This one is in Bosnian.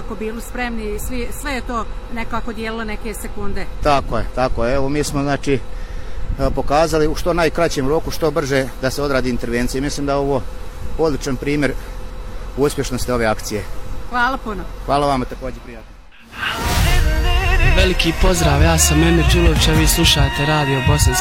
jako bili spremni i sve je to nekako dijelilo neke sekunde. Tako je. Evo mi smo znači pokazali u što najkraćem roku, što brže da se odradi intervencija. Mislim da je ovo odličan primjer uspješnosti ove akcije. Hvala puno. Hvala vama također, prijatno. Veliki pozdrav, ja sam Emir Đulović, a vi slušate Radio Bosanski